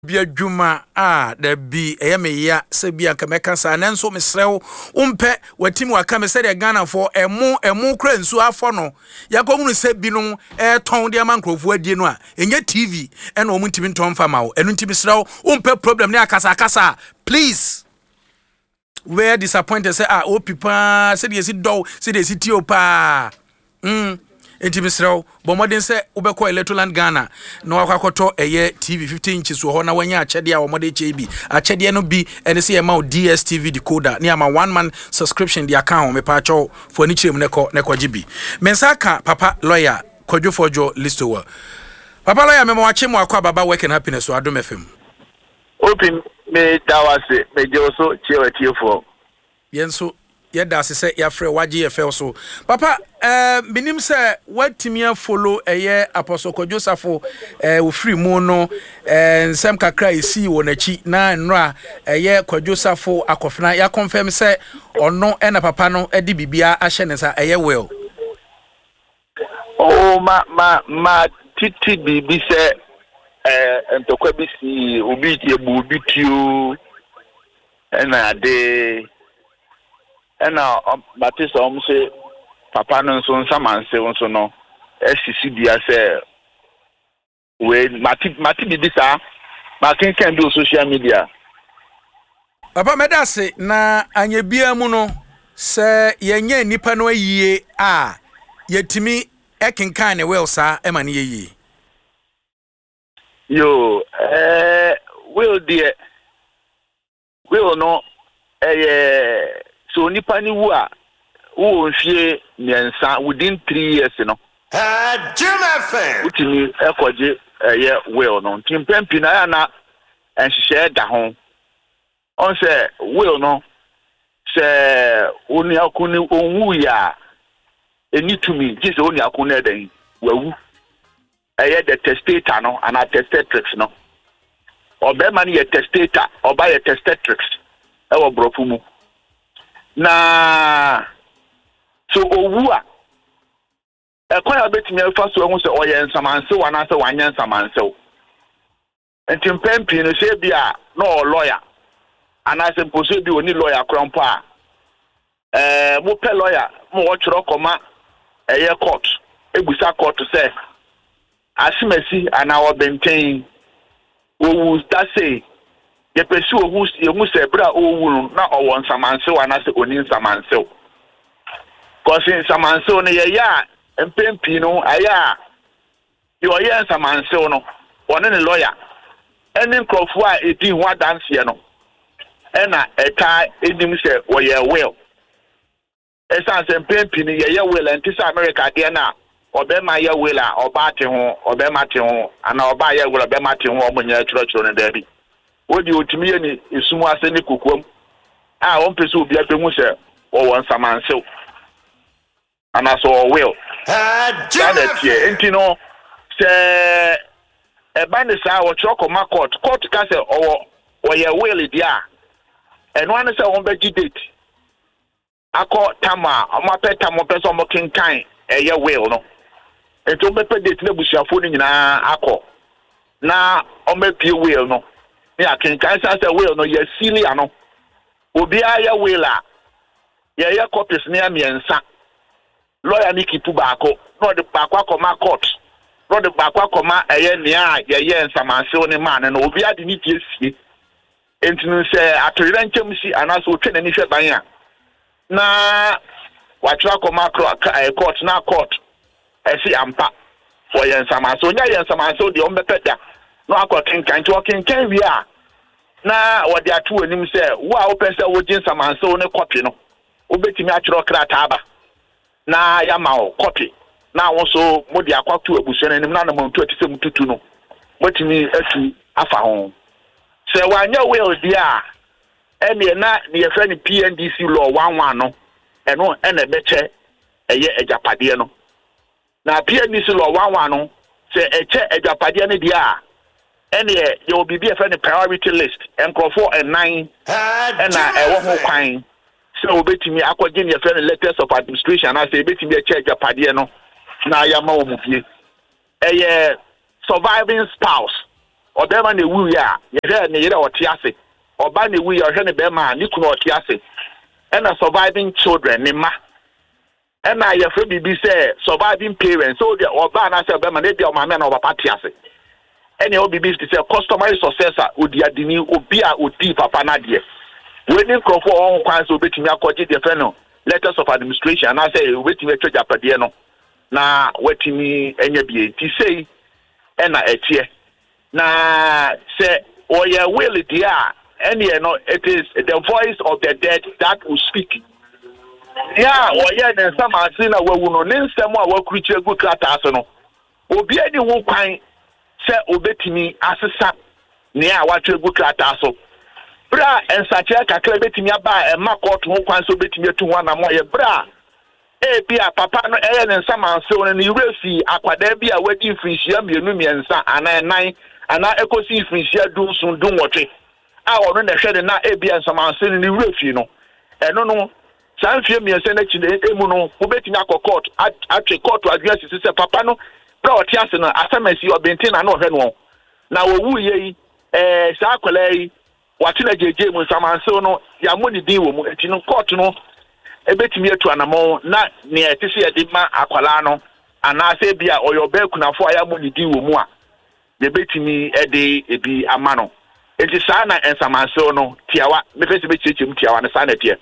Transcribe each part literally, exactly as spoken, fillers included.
Bia dwuma a da bi eya me ya se bia nka meka sa nanso mesrew umpe watim waka me se de Ghana for emu emu kra nsu afo no yakohunu se bi no e ton de mankrofo adie no a enye T V e na omuntimi nton fa ma wo enu ntimi srew umpe problem ne akasa akasa please we disappointed say ah o pipa se de si do se de si tio pa mm enti misrew bomodin se ubekọ Electroland Ghana na wakwakoto eye T V fifteen inches wo ho na wanya achede a womode che bi achede no bi ene se ma D S T V decoder ni ama one man subscription di account me pa cho for ni chirem neko neko gibi mensaka papa lawyer Kwadwofojo Listowa papa lawyer me mo wache mo akwa baba work and happiness so Adom F M open me dawase me joso chiwetiefo yenso yeda se ya frɛ waje efel so papa eh binim se watimia follow eye Apostle Kwadwosafo eh wo free mu no eh nsem kakra esi wo nachi na nra eye Kwadwosafo akofena ya confirm se ono ena papa no edi bibia ahye ne sa eye well oh ma ma ma titi bibi se eh entokwa bi si obi tie bu bi tio ena de ena batisa om se papa no nso nsamanse nso no esisi bia se we mati mati bidisa ma kenken do social media papa medase na anye bia mu no se yenye nipa no ayie a yetimi ekenkan ne well sa e ma ne yie yo eh will dear will no eh so nipa ni wu a wo nhwie nyensa within three years no ah Jim F M utimi ekoje eye will no timpempi na ya na enhye da ho on se will no se oni akuni onwu ya enitumi jise oni akuni eden wawu eye the testator no and a testatrix no obema ni ye testator oba ye testatrix e wo brofu mu na so owu a ekwa betimi afa so hu se oye nsamanse wana se wanya nsamanse entimpempi no se bia no lawyer ana se mposo bi oni lawyer krampo a eh mo pe lawyer mo wo chiro koma eye court egusa court se asimesi ana obenten owu that say ye pesi owu ye mu se bra owu na owo nsamanse wana se oni nsamanse kosi nsamanse no ye ya empempi no aya yo ye nsamanse no one ne lawyer eni nkrofo a edi ho adanse no ena eta edim se wo ye will esa se empempi no ye ye will enti America de na obema ye will a oba te ho obema te ho ana oba ye will obema te ho omunya chiro chiro ne dabi wodi otimi ye ni esumu ase ne kokuam a won pese obi ape hu se wo won samanse ana so will ah that tie enti no se e ba ne sa wo choko ma court court ka se owo wo ye will dia eno an se won be date akọ tama ọmọ pe tama pe so mo kinkan e ye will no enti o be pe date na busuafo ni nyina akọ na o me pie will no ya kinkan sa se will no ye sili ano obi aya will a ye ye copies ne amiensa lawyer ni kipu baako no de baako akoma court no de baako akoma eye nia ye ye nsamanse oni man no obi ade ni tie sie entinu se atorira nkyem si anaso otwe na ni hwe ban a na watwa akoma court na court esi ampa for ye nsamanse onya ye nsamanse de ombepeda no akọ kinkan to kinkan wi a na wode atu onim se wo a opese wo gin samanse wo ne copy no obetimi atwero krata aba na ya ma wo copy na wo so modi akwatu abusuan anim na na montu atise mututu no wetimi atu afa ho se wanya will dia ene na ne yefa ni P N D C law one one no eno ene beche eye ejapade no na P N D C law one one no se eche ejapade ne dia ene ye obi bi efa ni priority list enkrofo nine ena ewo ho kwan se obetimi akogye ne efa ni letters of administration na se obetimi eche ejapade no na ya ma wo mufie eye surviving spouse ọbẹ̀ma na ewu ya yɛhwɛ ne yere ɔte ase ɔba na ewu ya ɔhwɛ ne bɛma ne kunu ɔte ase ɛna surviving children ne ma ɛna yɛfrɛ bibi sɛ surviving parents so de ɔba na sɛ ɔbɛma ne de ɔmaame na ɔpapa te ase ɛna ɔbi bi sɛ customary successor odi adini obi a odi papa na deɛ wɛni nkurɔfoɔ ɔho kwan sɛ obetumi akɔgye deɛ fɛ no letters of administration ana sɛ obetumi atwa gyapadeɛ no na watumi anya bie ti sei ɛna ɛteɛ na say or your will dear and you know it is the voice of the dead that will speak. Yeah, or yeah, then some are saying we will not name some more creature good cratasono. Obi any who kind say obetimi assessa near what you good crataso. Bra and such a calculating by a markot who can so betimi to one more bra. Eh, be a papa no air and some are so and you will see aquadebia wedding free sham you and and nine. And I echo see if we share do soon do what it. I want to share the na A B and some answer in the roof, you know. And no, no, some fear me and send it to the Emuno, who bet in a court at a court to address his sister Papano, brought Yasina, as I may see your Bentin, I know her no. Now, woo ye, eh, Sacolay, watching a J J with some answer, no, Yamuni deal, and you court, no, a bit near to Anamo, not near to see a Dima Aqualano, and I say, Bia or your Belkuna for Yamuni deal more. The betimi ede ebi amano enti sana ensamanso no tiawa me fesi be chichim tiawa na sana tie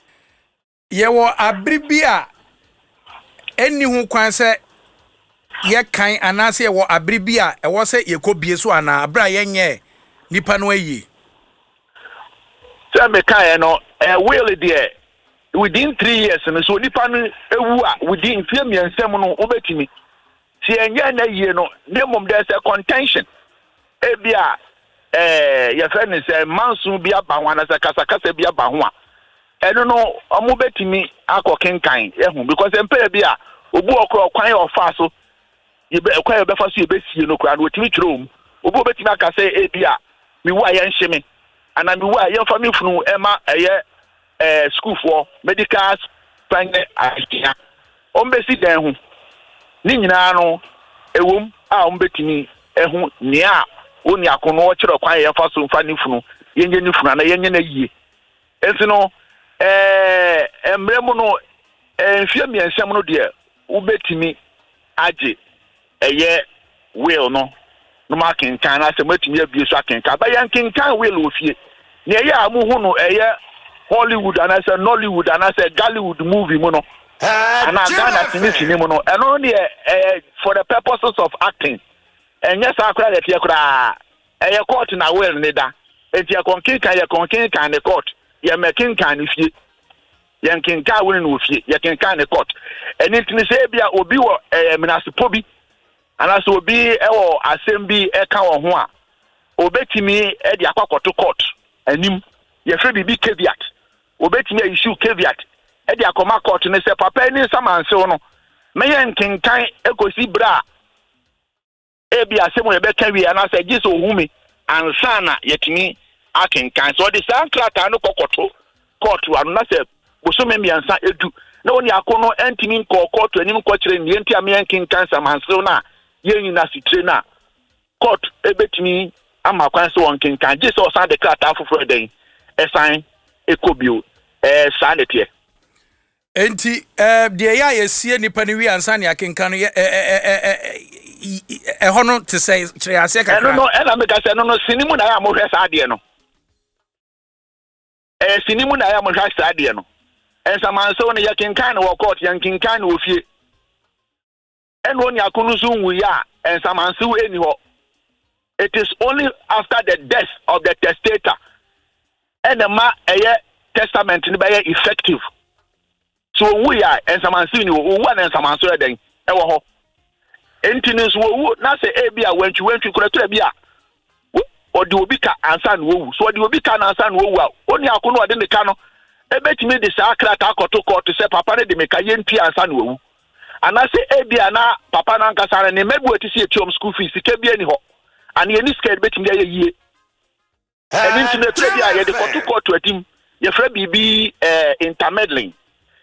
ye wo abribia eni hu kwan se ye kan anase ye wo abribia e wo se ye kobie so ana abra ye nye nipa no ayi se me kan no e will there within three years no so nipa no ewu a within few miensem no obetimi si enye na yie no nemum there is a contention ebia eh your friend say mansu bia ba ho na say kasa kasa bia ba ho a eno no omo betimi akokenkan ehun because empere bia obu okro kwan ofa so ye be kwan ye be fa so ye be sie no kra no otimi trom obu betimi aka say ebia mi wa ye nhime ana mi wa ye fa mi funu ema eye eh school for medical science akia ombesi dan hu ni nyina no ewom a ombetini ehu nia oni akono o kire kwan ye fa so mfa ni funu yenye ni funu na yenye na yie ensi no eh emremu no enfie miensem no de ubetini age eye will no no ma kenkan na se matumi abie so akenkan ba yankenkan will ofie ne eye amu hu no eye Hollywood and I say Nollywood and I say Gollywood movie mu no and I Ghana finish mu no and only uh, for the purposes of acting and yes akura de tie kura eye court na will ne da enti akonkenkan ye konkenkan ne court ye mekenkan ne fie ye kenkan will no fie ye kenkan ne court and it ni say bia obi wo menasipo bi anaso obi e wo asem bi e ka wo ho a obetimi e di akwakoto court anim ye free bibi caveat obetimi issue caveat e di akoma court ne se papa ni samanse no me ye nkenkan ekosi bra e bi asem ye be ka wi ana se giso ohumi ansa na yetimi akenkan so the sankrata no kokoto court anu na se bosome miansa edu na oni akono entimi nko court anim ko kire ni enti ame nkenkan samanse na ye nyina sitre na court ebetimi ama kwan so nkenkan giso san de krata afoforo den esan ekobio eh sanete enti eh de ya yesie nipa ni wi ansa ne akenkan no eh eh eh eh hono te say kire ase kakra no no ena me ka say no no sinimu na ya mo hwe sa de no eh sinimu na ya mo hwe sa de no ensa manso ne ya kenkan no court ya kenkan no ofie eno ni akunu so nwu ya ensa manso eni ho. It is only after the death of the testator and the ma a testament in by effective. So we are and some answer one and some answer then. Ewo. Entinus wo na say ebia went you went to correct ebia. Or the obika answer no. So the obika answer no. Only akono ade ne ka no. Ebetimi de sakra ta koto court to say papa ne de meka yenti answer no. And I say ebia na papa na nkasa ne mebu eti see etiom school fees ke bia ni ho. And ye ni scared betimi ye ye. And internet media ye de koto court to etim. Ye fra bibi eh intermeddling.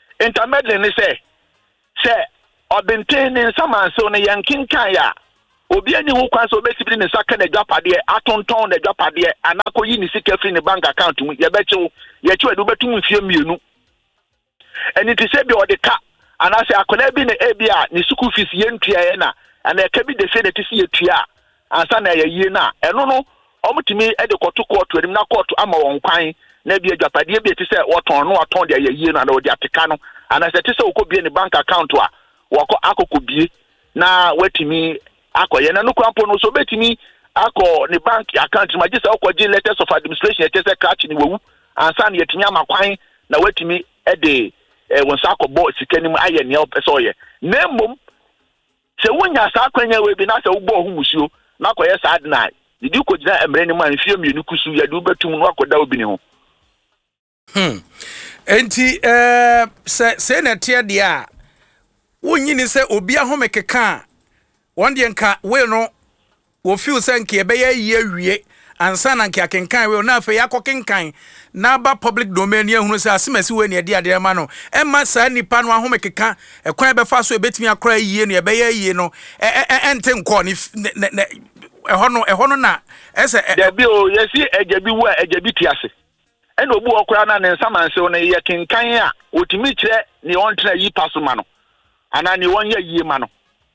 Intermeddling say say obintaining some so ne yankin kan ya obi ani ho kwan so obetibiri ne saka na dwapade atonton na dwapade anako yi ni sika free ne bank account mu ye bechew ye chew edu betum mfie mienu eni ti se bi o de ka anase akona bi ne ebia ne school fees ye ntua ye na ana ka bi de se de ti se ye tua ansa na ye yie na eno no omutimi e de koto court enim na court ama won kwan na bi dwapade bi ti se woton no woton de ye yie na na odi ateka no anase ti se okobie ne bank account a woko akokobie na wetimi akoye na no kwampo no so betimi akọ ne bank account ma gisa akọ letters of administration e say catch ni wewu ansa na yetimi amakwan na wetimi e de wonsa akọbọ sikanim aye ne opese oye na mmom se wonya sa akwanya we bi na se wobọ ho musuo na akọye sa adna didi ko gina emre ni man fie mienu kusu ya du betum no akọda obi ni ho hmm enti eh se se na tie de a wonyi ni se obi ahomekeka one day nka we no wo feel say nke ebe ya yie wie ansa na nke akenkan we na afa yakokenkan na ba public domain ya hunu say asemasi we ne ade ade ma no emma sa nipa no ahomekeka ekwan ebe fa so ebetimi akora yie no ebe ya yie no ente nko ni eho no eho no na ese debi o yesi ejebi wo ejebi tiase ena obu okora na ne nsamanse no ye kenkan a otimi kire ne ontra yi paso ma no ana ne won ya yie ma no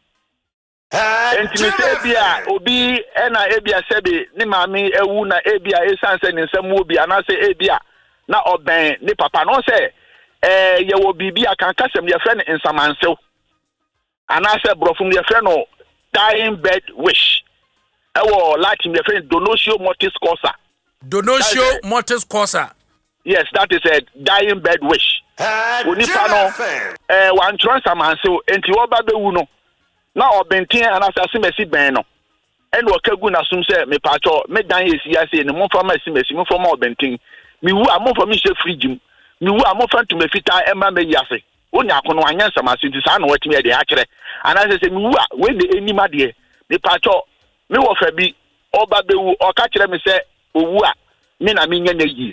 enti sebia obi ena ebia sebe ni mami ewu na ebia esanse ni nsem obi anase ebia na oben ni papa no se eh ye wo bibia kan kasem ye friend nsamansew anase brofum ye friend no dying bed wish ewo latin ye friend donatio mortis causa donatio mortis causa yes that is a dying bed wish oni pano eh wan nsamansew enti wo ba bewu no na obentin anasa asimesi ben no ene okagu na sum se me pacho me dan yesi ase ne mo fama asimesi mo fama obentin mi wu a mo fama she fridge mi wu a mo fa ntuma fita emma me yase onya kono anya samasi nti sa na watimi e de akere anasa se mi wu a we de enima de me pacho me wo fa bi oba bewu oka kire me se owu a me na me nya na yi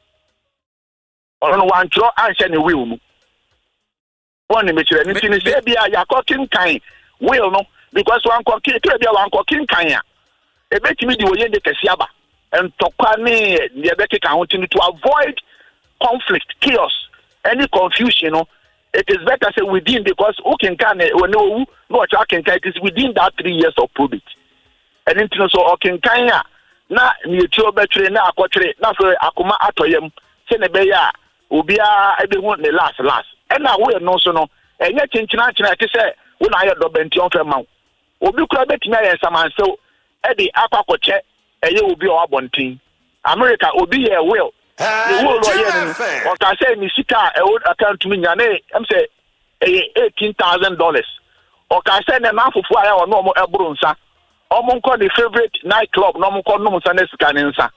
ono wan tro anhye ne wiu mu won me kire nti ne se bia yakokin kan will no because one cocky be one cocky kanya e betimi di woyende kesiaba and tokwa ne ne beke kan continue to avoid conflict chaos any confusion no it is better say within because who can can when no no can can it is within that three years of probate and into so okay kanya na ne etuo betwere na akotwere na so akoma atoyem se ne be ya obia ebe hu ne last last and na we no so no enye chinchina china te say una ayo do benti on fema obi kura betimi aye samansew e di akwakoche eye obi o abontin America obi ye will the will lo ye ni o ka say ni sika e o account mi nya na em say eighteen thousand dollars o ka say na mafufu aya o no mo eburu nsa o mo nko the favorite night club no mo nko no nsa na sika ni nsa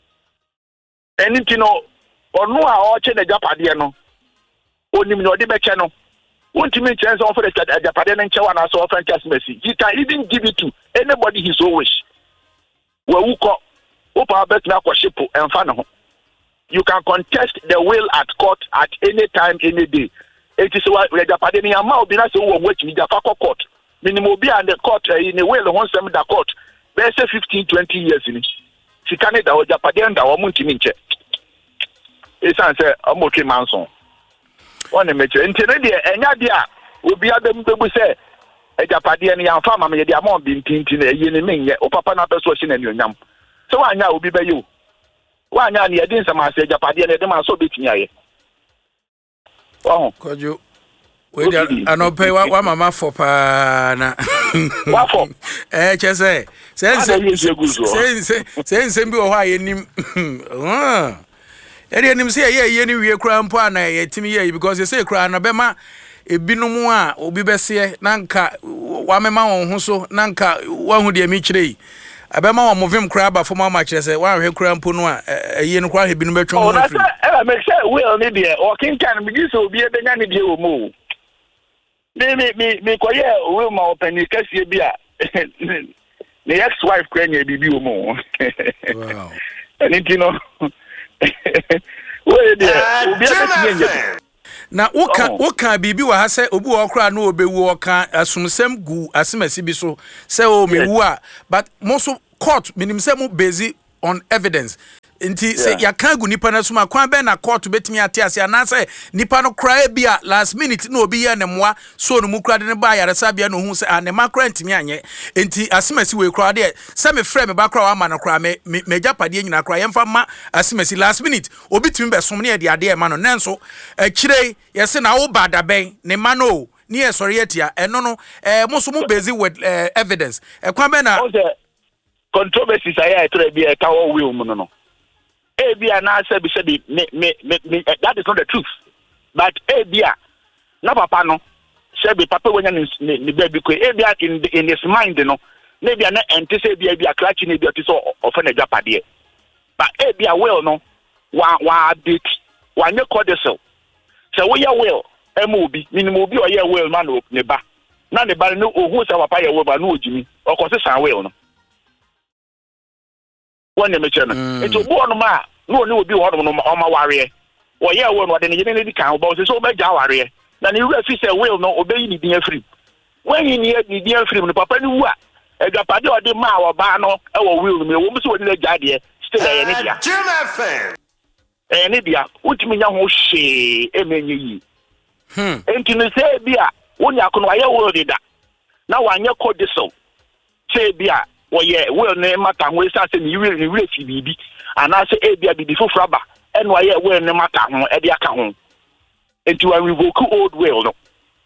eniti no onu a o che na japade no onim no de beche no won't mean chance of the Japan and Chawan as of Fantasy. He can even give it to anybody his own wish. Where we call Opa Bet ship and Fano. You can contest the will at court at any time, any day. It is what the Japan amount be not so which the Fako court. Minimum be and the court in a will once them the court. There's a fifteen, twenty years in it. She can't the Japan or Muntiminche. It's answer a multi manson. One meche ntene de enya dia obi adem bebu se ejapade ne yamfa ma me de amon bi ntinti na eyi ne menye o papa na peso chi na nuonyam se wanya obi be yo wanya ne yedin sama se ejapade ne de ma so betinya ye oh kojo we dia anope wa mama for pa na wa for eh chese se se se se se bi o ha yenim ah eri enim se ye ye ni wie kura mpo ana ye timi ye because you say kura na bema ebinom a obi bese na nka wa mema won ho so na nka wa hu de mi kire abema wa movim kura ba foma ma kire se wa hwe kura mpo no a ye no kura hebinum betwon ho free oh make sure we only there o kin kan mi giso obi e benya ne die o mo me me me me koye we ma openi kasie bi a the ex wife kwenya bibi o mo wow anything no where there na woka woka bibi wa ha sɛ obi wo kra na obewu oka asumsem gu asemasi bi so sɛ o mewu a but most court minim sɛ mo based on evidence nti sɛ yaka gu nipa na suma kwan bɛ na court betimi ate ase anase nipa no kra bi a last minute na obi ye ne moa so no mu kra de ne ba yaresa bia no hu sɛ a ne makra ntimi anye nti asemasi we kra de sɛ me frɛ me ba kra wa ma no kra me me japade nyina kra yemfa ma asemasi last minute obi timi be som ne de ade e ma no nenso akire yɛse na wo ba da bɛn ne ma no ni e sɔre yatia ɛno no eh mo so mo busy with uh, evidence e kwan bɛ na controversies aye tire bi e ka wo will mu no no Abia na say be say me, me, me, me, that is not the truth. But Abia na papa no say be papa when ni ni baby ko Abia in in his mind no maybe na ente say Abia Abia clutch ni Abia to so ofa na japade. But Abia will no wa wa update wa nye codicil. Say we ya will M O B minimum obi o ya will man ne ba. Na ne ba no ohu say papa ya will ba no ojimi. O ko se san will no. One meche no eto bo no ma no ne obi wo no ma ma ware wo ye wo no de ne yene ne di kan bo so so be ja ware na ne ura fi se will no obeyi ni din afrim when yi ni ni din afrim no papa ni wu a agapade o de ma wo ba no e wo will no wo so wo ni ja de still e ne dia Jim F M e ne dia utimi nya ho hwe e menye yi hmm enti ne se bia wo nya ko no aye wo de da na wa nya codicil se bia wo ye will ne mata ho esa se ni will ni will fi bibi ana se e bia bibi foforo ba e no ye will ne mata ho e de aka ho enti wa revoke old will no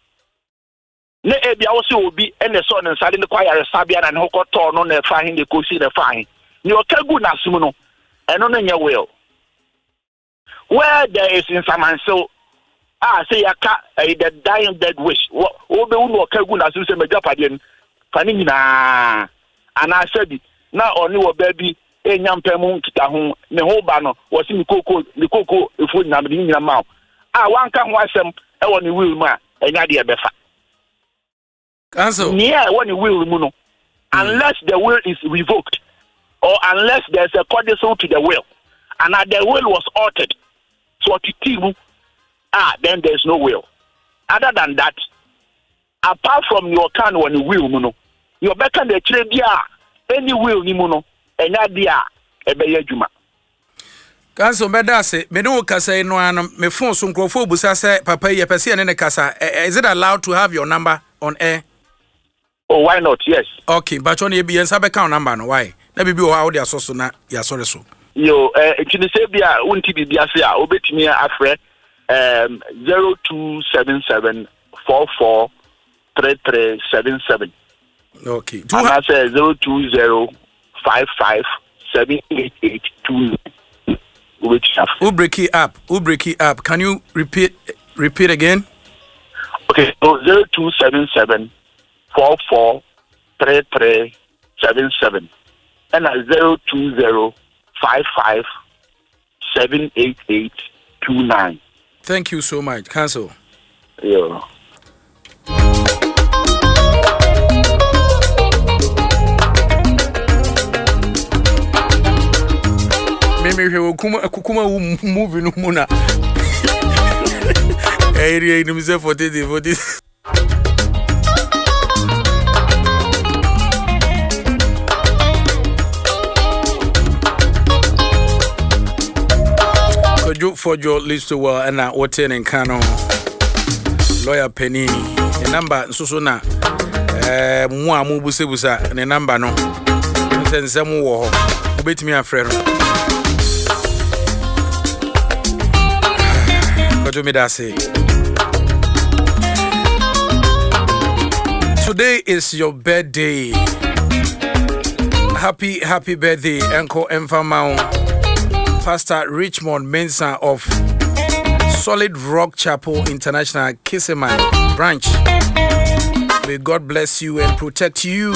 ne e bia wo se obi e ne so ne nsade ne kwaya sabia na ne ho koto no na fa hin de kosi ne fa hin ni o kagu na sum no e no no nya will where there is in samanso ah say yaka e the dying dead wish wo be wu no kagu na sum se majapade n fa ni nyina ana sabi na oni wo baby enya mpemu kita ho ne ho ba no wo si mi koko mi koko efu nyina me nyina ma a wanka ho asem e wo ni will ma enya de ebefa cancel ni e wo ni will mu no unless the will is revoked or unless there's a codicil to the will and the will was altered so titimu ah then there's no will other than that apart from your can when you will mu no your better the trade dia any will ni mu no enya dia ebe adwuma cancel beda se me no kasa no an me phone so nkrofo obusa se papa ye pese ne ne kasa is it allowed to have your number on air? Oh, why not? Yes. Okay, but on ye be en sabe count number no why na bibi o ha o dia so so na ya sorry so yo eh ntini se bia wonti bibia se a obetimi afre um zero two seven seven four four three three seven seven. Okay. And I say zero two zero five five seven eight eight two. Which who break it up? Who break it up? Can you repeat repeat again? Okay, so zero two seven seven four four three three seven seven, and a zero two zero five five seven eight eight two nine. Thank you so much. Cancel. Yeah. Mimi he kuma kukuma movie no muna. Eh ri ni mse forty forty. Kojo for your list to well and what in Kano lawyer Penny the number so so na eh mu amu busebusa ne number no nsensem wo ho obetimi afre no Kojo me da say today is your birthday. Happy happy birthday Uncle Emfamao Pastor Richmond Mensah of Solid Rock Chapel International Kisseman branch. May God bless you and protect you.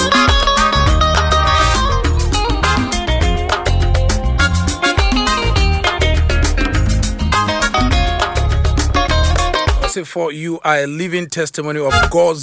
Say for you are a living testimony of God's